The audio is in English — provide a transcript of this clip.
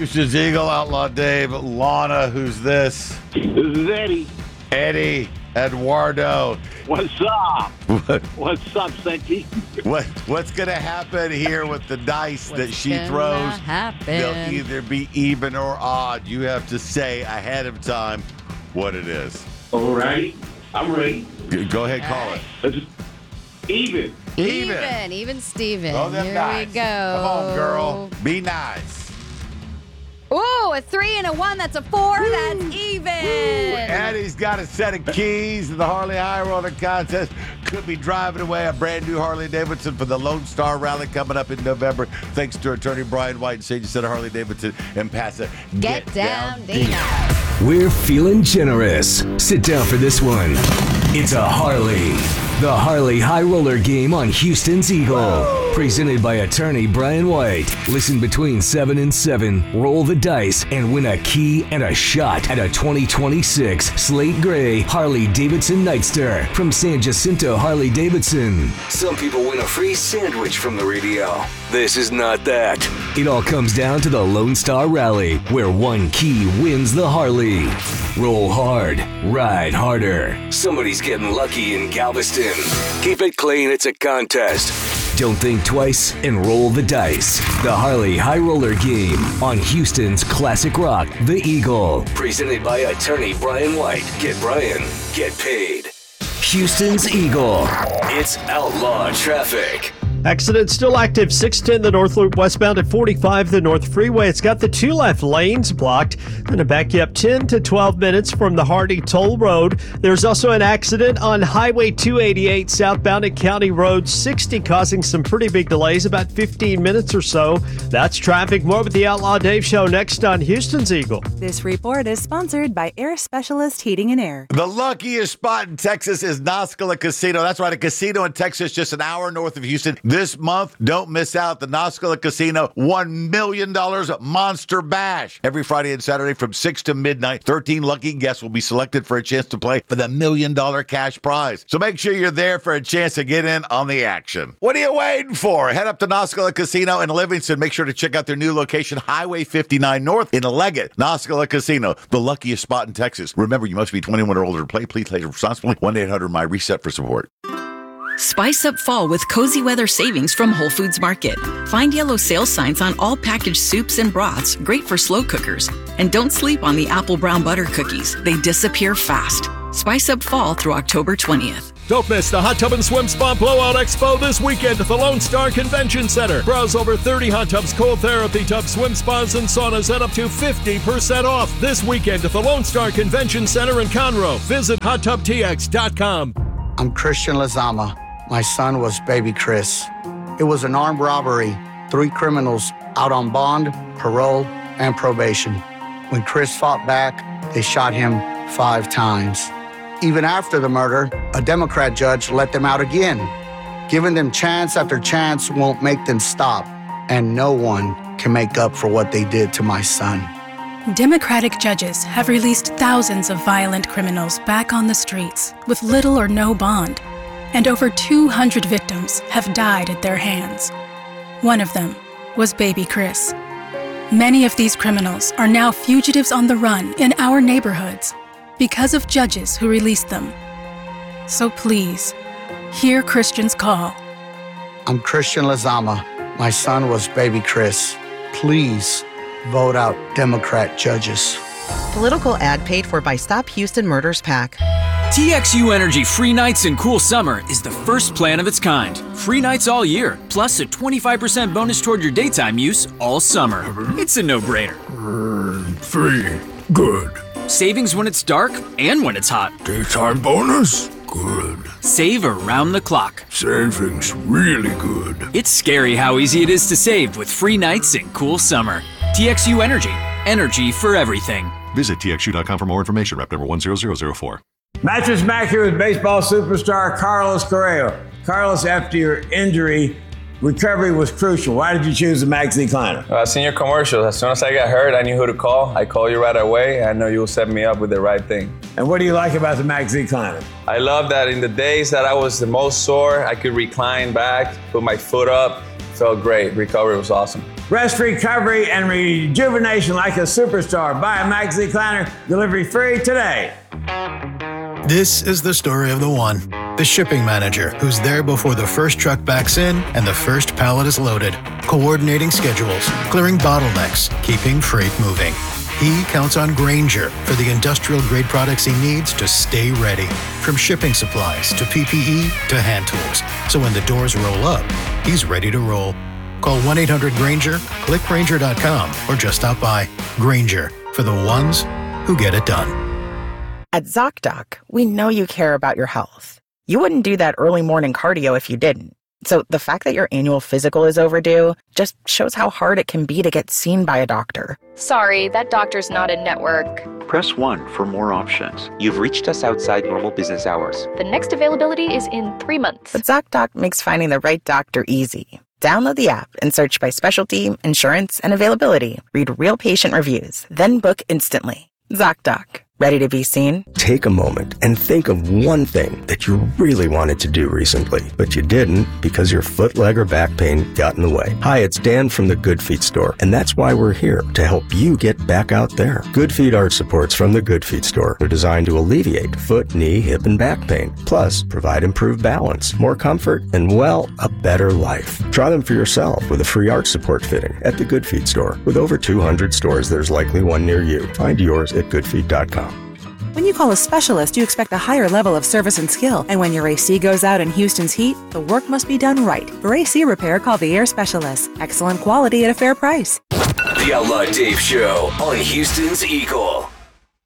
Houston's Eagle, Outlaw Dave, Lana, who's this? This is Eddie. Eddie, Eduardo. What's up? What's up, Senti? What's going to happen here with the dice that she throws? They'll either be even or odd. You have to say ahead of time what it is. All right. I'm ready. Go ahead, call it. Even. Even Steven. Oh, them Here dice. we go. Come on, girl. Be nice. Ooh, a 3 and a 1. That's a 4. Woo. That's even. Eddie's got a set of keys in the Harley High Roller Contest. Could be driving away a brand new Harley Davidson for the Lone Star Rally coming up in November. Thanks to attorney Brian White and Sage Center Harley Davidson in Paso. Get down, Dino. We're feeling generous. Sit down for this one. It's a Harley. The Harley High Roller Game on Houston's Eagle. Whoa. Presented by attorney Brian White. Listen between 7 and 7, roll the dice, and win a key and a shot at a 2026 Slate Gray Harley Davidson Nightster from San Jacinto Harley Davidson. Some people win a free sandwich from the radio. This is not that. It all comes down to the Lone Star Rally, where one key wins the Harley. Roll hard, ride harder. Somebody's getting lucky in Galveston. Keep it clean, it's a contest. Don't think twice and roll the dice. The Harley High Roller Game on Houston's classic rock, The Eagle. Presented by attorney Brian White. Get Brian, get paid. Houston's Eagle. It's outlaw traffic. Accident still active, 610 the North Loop westbound at 45 the North Freeway. It's got the 2 left lanes blocked. Going to back you up 10 to 12 minutes from the Hardy Toll Road. There's also an accident on Highway 288 southbound at County Road 60, causing some pretty big delays, about 15 minutes or so. That's traffic. More with the Outlaw Dave Show next on Houston's Eagle. This report is sponsored by Air Specialist Heating and Air. The luckiest spot in Texas is Noscala Casino. That's right, a casino in Texas just an hour north of Houston. This month, don't miss out. The Noscala Casino $1 million Monster Bash. Every Friday and Saturday from 6 to midnight, 13 lucky guests will be selected for a chance to play for the $1 million cash prize. So make sure you're there for a chance to get in on the action. What are you waiting for? Head up to Noscala Casino in Livingston. Make sure to check out their new location, Highway 59 North in Leggett. Noscala Casino, the luckiest spot in Texas. Remember, you must be 21 or older to play. Please play responsibly. 1-800-MY-RESET for support. Spice up fall with cozy weather savings from Whole Foods Market. Find yellow sale signs on all packaged soups and broths, great for slow cookers. And don't sleep on the apple brown butter cookies. They disappear fast. Spice up fall through October 20th. Don't miss the Hot Tub and Swim Spa Blowout Expo this weekend at the Lone Star Convention Center. Browse over 30 hot tubs, cold therapy tubs, swim spas, and saunas at up to 50% off this weekend at the Lone Star Convention Center in Conroe. Visit hottubtx.com. I'm Christian Lazama. My son was baby Chris. It was an armed robbery. 3 criminals out on bond, parole, and probation. When Chris fought back, they shot him 5 times. Even after the murder, a Democrat judge let them out again. Giving them chance after chance won't make them stop, and no one can make up for what they did to my son. Democratic judges have released thousands of violent criminals back on the streets with little or no bond, and over 200 victims have died at their hands. One of them was baby Chris. Many of these criminals are now fugitives on the run in our neighborhoods because of judges who released them. So please, hear Christian's call. I'm Christian Lazama. My son was baby Chris. Please vote out Democrat judges. Political ad paid for by Stop Houston Murders PAC. TXU Energy Free Nights in Cool Summer is the first plan of its kind. Free nights all year, plus a 25% bonus toward your daytime use all summer. It's a no-brainer. Free. Good. Savings when it's dark and when it's hot. Daytime bonus? Good. Save around the clock. Savings really good. It's scary how easy it is to save with free nights in Cool Summer. TXU Energy. Energy for everything. Visit TXU.com for more information. Rep number 10004. Mattress Mac here with baseball superstar Carlos Correa. Carlos, after your injury, recovery was crucial. Why did you choose the Max Decliner? I seen your commercial. As soon as I got hurt, I knew who to call. I called you right away. I know you'll set me up with the right thing. And what do you like about the Max Decliner? I love that in the days that I was the most sore, I could recline back, put my foot up. Felt great. Recovery was awesome. Rest, recovery, and rejuvenation like a superstar. Buy a Maxi Recliner. Delivery free today. This is the story of the one, the shipping manager, who's there before the first truck backs in and the first pallet is loaded, coordinating schedules, clearing bottlenecks, keeping freight moving. He counts on Grainger for the industrial-grade products he needs to stay ready, from shipping supplies to PPE to hand tools. So when the doors roll up, he's ready to roll. Call 1-800-GRAINGER, click Grainger.com, or just stop by. Grainger, for the ones who get it done. At ZocDoc, we know you care about your health. You wouldn't do that early morning cardio if you didn't. So the fact that your annual physical is overdue just shows how hard it can be to get seen by a doctor. Sorry, that doctor's not in network. Press 1 for more options. You've reached us outside normal business hours. The next availability is in 3 months. But ZocDoc makes finding the right doctor easy. Download the app and search by specialty, insurance, and availability. Read real patient reviews, then book instantly. ZocDoc. Ready to be seen? Take a moment and think of one thing that you really wanted to do recently, but you didn't because your foot, leg, or back pain got in the way. Hi, it's Dan from the Good Feet store, and that's why we're here, to help you get back out there. Good Feet arch supports from the Good Feet store are designed to alleviate foot, knee, hip, and back pain, plus provide improved balance, more comfort, and, well, a better life. Try them for yourself with a free arch support fitting at the Good Feet store. With over 200 stores, there's likely one near you. Find yours at goodfeet.com. When you call a specialist, you expect a higher level of service and skill. And when your AC goes out in Houston's heat, the work must be done right. For AC repair, call the Air Specialists. Excellent quality at a fair price. The Outlaw Dave Show on Houston's Eagle.